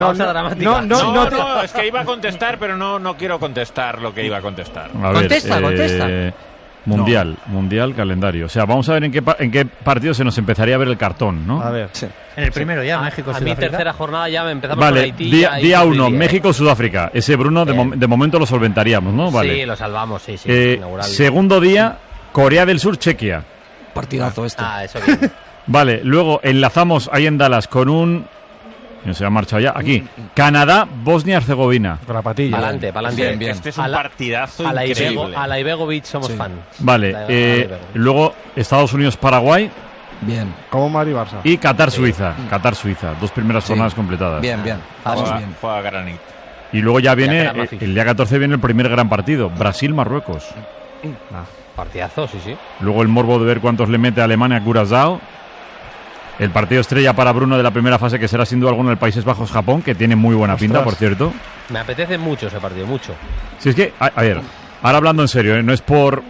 Pausa dramática. No, es que iba a contestar, pero no quiero contestar lo que iba a contestar. A ver, contesta. Mundial, calendario. O sea, vamos a ver en qué partido se nos empezaría a ver el cartón, ¿no? A ver, sí. En el primero ya, México, Sudáfrica. A mi tercera jornada ya empezamos con Haití. Día 1, México, Sudáfrica. Ese, Bruno, de momento lo solventaríamos, ¿no? Vale. Sí, lo salvamos, sí. Segundo día, Corea del Sur, Chequia. Partidazo este. Eso bien. Vale, luego enlazamos ahí en Dallas con un... No se ha marchado ya. Aquí. Canadá, Bosnia-Herzegovina. Con la patilla. Pa'lante. Bien. Este es un partidazo increíble. A la Ibegovic somos fan. Vale. Luego Estados Unidos, Paraguay. Bien. Como Madrid-Barça. Y Qatar-Suiza. Qatar-Suiza. 2 primeras jornadas completadas. Bien. Fue a granit. Y luego ya viene, el día 14 viene el primer gran partido. Brasil-Marruecos. Partidazo, sí. Luego el morbo de ver cuántos le mete a Alemania a Curazao. El partido estrella para Bruno de la primera fase, que será sin duda alguno el Países Bajos-Japón, que tiene muy buena pinta, por cierto. Me apetece mucho ese partido, mucho. Si es que, a ver, ahora hablando en serio, no es por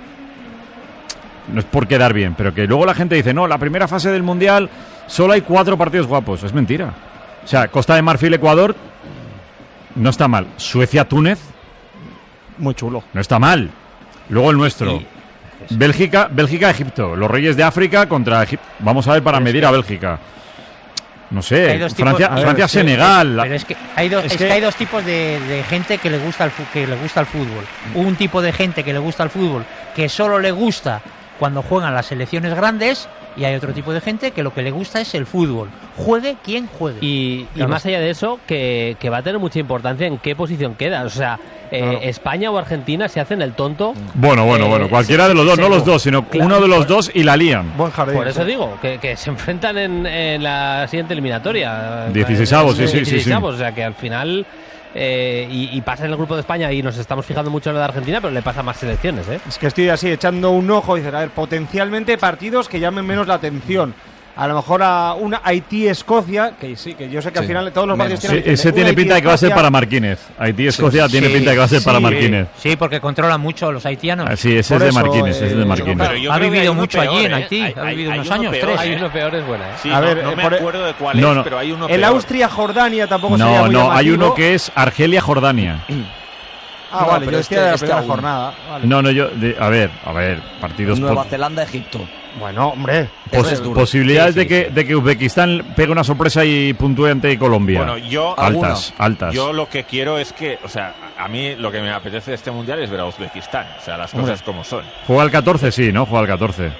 quedar bien, pero que luego la gente dice, no, la primera fase del Mundial solo hay 4 partidos guapos. Es mentira. O sea, Costa de Marfil, Ecuador, no está mal. Suecia-Túnez, muy chulo. No está mal. Luego el nuestro. Bélgica, Egipto. Los Reyes de África contra Egipto. Vamos a ver para medir a Bélgica. No sé, Francia, Senegal. Pero es que hay dos tipos de gente que le gusta el fútbol. Un tipo de gente que le gusta el fútbol que solo le gusta cuando juegan las selecciones grandes, y hay otro tipo de gente que lo que le gusta es el fútbol. Juegue quien juegue. Y más allá de eso, que va a tener mucha importancia en qué posición queda. O sea, España o Argentina se hacen el tonto. Bueno, cualquiera de los dos, no los dos, sino uno de los dos y la lían. Buen jardín. Por eso digo, que se enfrentan en la siguiente eliminatoria. 16avos, sí. O sea, que al final... y pasa en el grupo de España, y nos estamos fijando mucho en lo de Argentina, pero le pasa a más selecciones, ¿eh? Es que estoy así echando un ojo y dices, a ver, potencialmente partidos que llamen menos la atención. A lo mejor a una Haití-Escocia, que sí, que yo sé que al final todos los partidos tienen... Ese tiene pinta de que va a ser para Marquínez. Haití-Escocia tiene pinta de que va a ser para Marquínez. Sí, porque controlan mucho los haitianos. Sí, ese es de Marquínez. Ha vivido mucho allí en Haití. Ha vivido unos años, 3. Hay uno peor, es buena, ¿eh? Sí, a ver, no me acuerdo de cuál es, pero hay uno peor. El Austria-Jordania tampoco sería muy llamativo. Hay uno que es Argelia-Jordania. Vale, yo decía de la primera jornada. Vale. A ver, partidos... Nueva Zelanda-Egipto. Bueno, hombre, posibilidades de que Uzbekistán pegue una sorpresa y puntúe ante Colombia. Bueno, altas. Yo lo que quiero es que, o sea, a mí lo que me apetece de este mundial es ver a Uzbekistán, o sea, las cosas como son. Juega el 14, sí, ¿no? Juega el 14.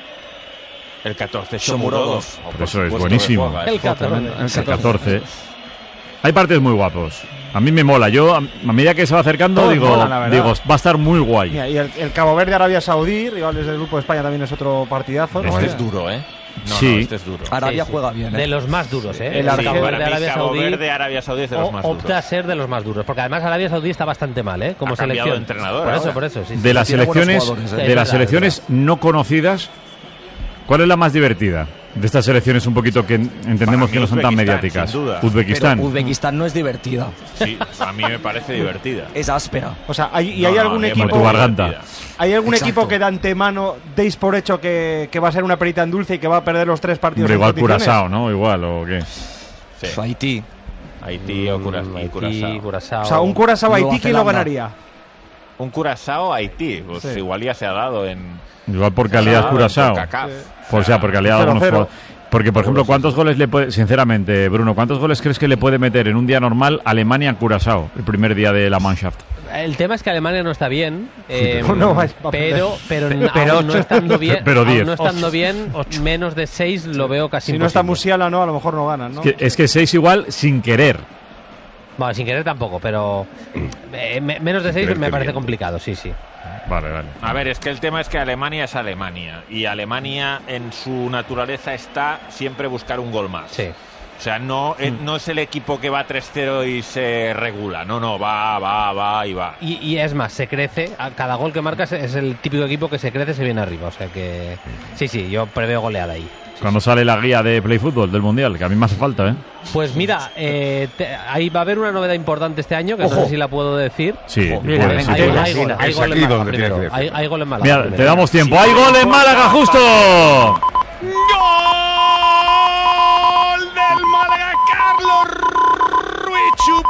El 14 Shomurodov. Por eso es buenísimo. El 14. Hay partidos muy guapos. A mí me mola. Yo, a medida que se va acercando, digo, va a estar muy guay. Mira, y el Cabo Verde, Arabia Saudí, rivales del grupo de España, también es otro partidazo. Este es duro, ¿eh? Este es duro. Arabia juega bien, ¿eh? De los más duros, ¿eh? El Cabo Verde, Arabia Saudí es de los más duros. Opta a ser de los más duros, porque además Arabia Saudí está bastante mal, ¿eh? Como selección. Entrenador. Por eso. Sí, de las selecciones no conocidas, ¿cuál es la más divertida? De estas selecciones un poquito que entendemos que no son tan mediáticas. Uzbekistán. Pero Uzbekistán no es divertida. Sí, a mí me parece divertida. Es áspera. O sea, ¿hay algún equipo... Como tu garganta. ¿Hay algún equipo que de antemano deis por hecho que va a ser una perita en dulce y que va a perder los 3 partidos? Hombre, igual Curazao, ¿no? Igual, ¿o qué? Sí. Haití o Curazao. O sea, un Curazao-Haití, ¿quién lo ganaría? Un Curazao-Haití, pues igual ya se ha dado en... Igual por calidad Curazao. O sea, por calidad algunos jugadores. Porque, por ejemplo, ¿cuántos goles le puede, sinceramente, Bruno, cuántos goles crees que le puede meter en un día normal Alemania a Curazao, el primer día de la Mannschaft? El tema es que Alemania no está bien, pero no estando bien, pero 10. No estando bien, menos de 6 lo veo casi imposible. No está Musiala, no, a lo mejor no ganan, ¿no? Es que 6 igual sin querer. Bueno, sin querer tampoco, pero menos de 6 me parece complicado, sí. Vale. A ver, es que el tema es que Alemania es Alemania, y Alemania en su naturaleza está siempre buscar un gol más. Sí. O sea, no es el equipo que va 3-0 y se regula. No, va y va. Y es más, se crece. Cada gol que marcas es el típico equipo que se crece, se viene arriba. O sea que sí, yo preveo goleada ahí. Cuando sale la guía de Play Fútbol del Mundial, que a mí me hace falta, ¿eh? Pues mira, ahí va a haber una novedad importante este año, que no sé si la puedo decir. Sí, hay gol en Málaga primero. Hay gol en Málaga. Mira, te damos tiempo. ¡Hay gol en Málaga, justo!